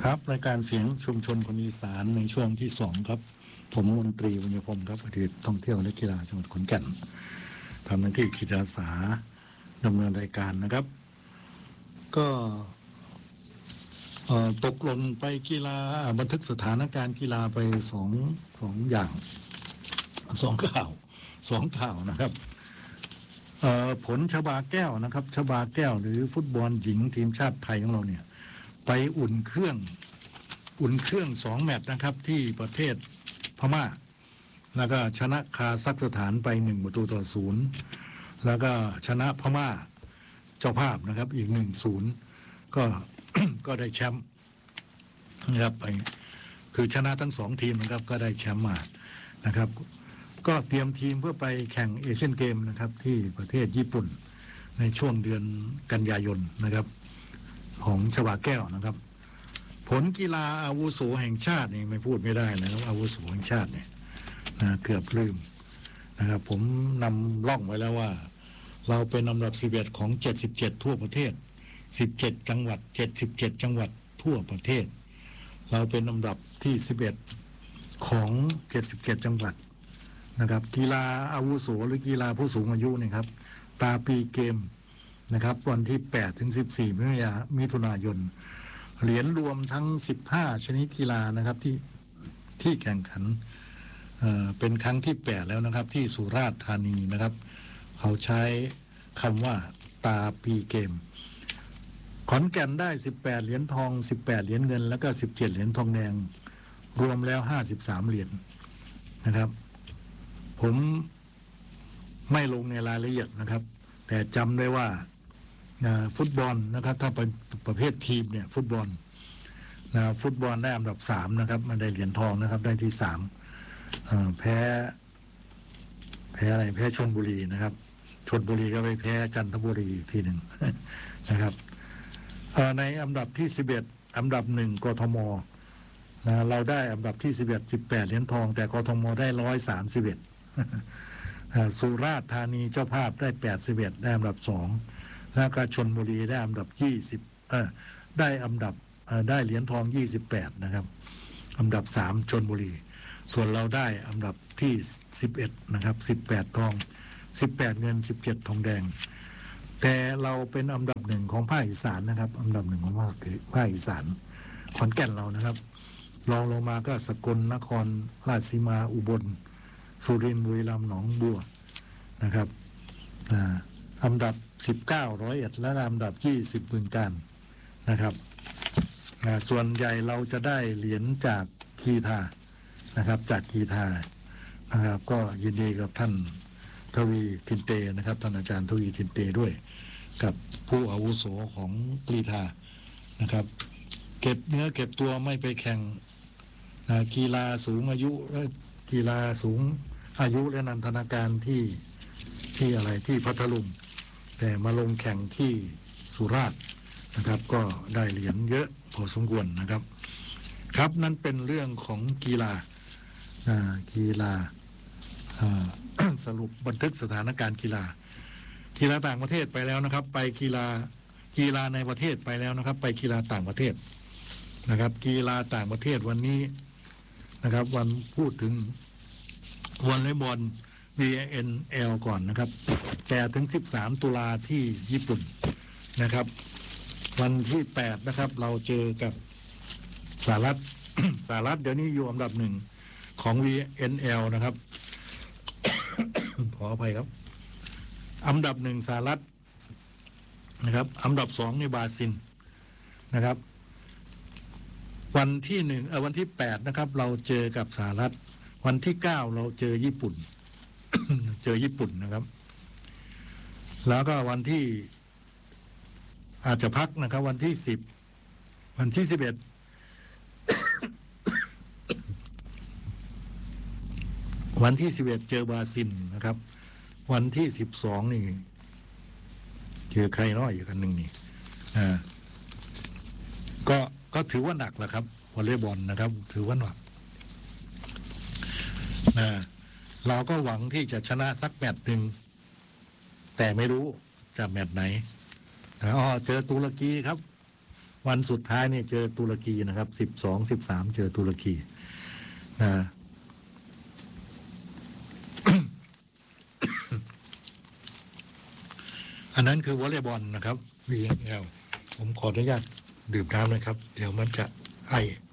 ครับรายการเสียงชุมชนคนอีสานในช่วงที่2ครับผมมนตรีบุญยพงศ์ครับอดีตท่องเที่ยวและกีฬาจังหวัดขอนแก่นทำหน้าที่กิจอาสาดำเนินรายการนะครับก็ตกหล่นไปกีฬาบันทึกสถานการณ์กีฬาไปสองอย่างสองข่าวนะครับผลชบาแก้วนะครับชบาแก้วหรือฟุตบอลหญิงทีมชาติไทยของเราเนี่ยไปอุ่นเครื่อง2 แมตช์นะครับที่ประเทศพม่าแล้วก็ชนะคาซัคสถานไป1-0แล้วก็ชนะพม่าเจ้าภาพนะครับอีก1-0ก็ ก็ได้แชมป์นะครับคือชนะทั้ง2ทีมนะครับก็ได้แชมป์มานะครับก็เตรียมทีมเพื่อไปแข่งเอเชียนเกมนะครับที่ประเทศญี่ปุ่นในช่วงเดือนกันยายนนะครับของชบาแก้วนะครับผลกีฬาอาวุโสแห่งชาตินี่ไม่พูดไม่ได้นะครับอาวุโสแห่งชาติเนี่ยนะเกือบลืมนะครับผมนำล่องไว้แล้วว่าเราเป็นอันดับ11ของ77ทั่วประเทศ17จังหวัด77จังหวัดทั่วประเทศเราเป็นอันดับที่11ของ77จังหวัดนะครับกีฬาอาวุโสหรือกีฬาผู้สูงอายุนี่ครับตาปีเกมนะครับวันที่8ถึง14มิถุนายนเหรียญรวมทั้ง15ชนิดกีฬานะครับที่แข่งขันเป็นครั้งที่8แล้วนะครับที่สุราษฎร์ธานีนะครับเขาใช้คำว่าตาปีเกมขอนแก่นได้18เหรียญทอง18เหรียญเงินแล้วก็17เหรียญทองแดงรวมแล้ว53เหรียญนะครับผมไม่ลงในรายละเอียดนะครับแต่จำได้ว่าฟุตบอลนะครับถ้าเป็นประเภททีมเนี่ยฟุตบอลได้อันดับ3นะครับมันได้เหรียญทองนะครับได้ที่3แพ้อะไรแพ้ชลบุรีนะครับชลบุรีก็ไปแพ้จันทบุรีอีกทีหนึ่ง นะครับในอันดับที่11อันดับ1กทมเราได้อันดับที่11 18เหรียญทองแต่กทมได้131สุราษฎร์ธานีเจ้าภาพได้81ได้อันดับ2แล้วก็ชลบุรีได้อันดับ20ได้อันดับได้เหรียญทอง28นะครับอันดับ3ชลบุรีส่วนเราได้อันดับที่11นะครับ18ทอง18เงิน17ทองแดงแต่เราเป็นอันดับ1ของภาคอีสานนะครับอันดับ1ของภาคอีสานขอนแก่นเรานะครับรองลงมาก็สกลนครราชสีมาอุบลสุรินทร์บุรีรัมย์หนองบัวนะครับอันดับ19ร้อยเอ็ดและอันดับ20บึงกาฬนะครับส่วนใหญ่เราจะได้เหรียญจากกีฬานะครับจากกีฬานะครับก็ยินดีกับท่านทวีทินเตนะครับท่านอาจารย์ทวีทินเตด้วยกับผู้อาวุโสของกีฬานะครับเก็บเนื้อเก็บตัวไม่ไปแข่งกีฬาสูงอายุกีฬาสูงอายุและนันทนาการที่อะไรที่พัทลุงแต่มาลงแข่งที่สุราษฎร์นะครับก็ได้เหรียญเยอะพอสมควรนะครับครับนั่นเป็นเรื่องของกีฬาสรุปบันทึกสถานการณ์กีฬาต่างประเทศไปแล้วนะครับไปกีฬาในประเทศไปแล้วนะครับไปกีฬาต่างประเทศนะครับกีฬาต่างประเทศวันนี้นะครับวันพูดถึงวอลเลย์บอล VNL ก่อนนะครับ8ถึง13ตุลาที่ญี่ปุ่นนะครับวันที่8นะครับเราเจอกับสหรัฐ สหรัฐเดี๋ยวนี้อยู่อันดับ1ของ VNL นะครับ ขออภัยครับอันดับ1สหรัฐนะครับอันดับ2ในบราซิลนะครับวันที่วันที่8นะครับเราเจอกับสหรัฐวันที่9เราเจอญี่ปุ่น เจอญี่ปุ่นนะครับแล้วก็วันที่อาจจะพักนะครับวันที่10วันที่11 วันที่11เจอบราซิลนะครับวันที่12นี่เจอใครน้อยอยู่กันหนึ่งนี่ก็ถือว่าหนักแหละครับวอลเลย์บอลนะครับถือว่าหนักเราก็หวังที่จะชนะสักแมตช์หนึ่งแต่ไม่รู้จะแมตช์ไหนเจอตุรกีครับวันสุดท้ายเนี่ยเจอตุรกีนะครับ12-13เจอตุรกีนะอันนั้นคือวอลเลย์บอลนะครับ VNL ผมขออนุญาตดื่มน้ำนะครับ เดี๋ยวมันจะไอ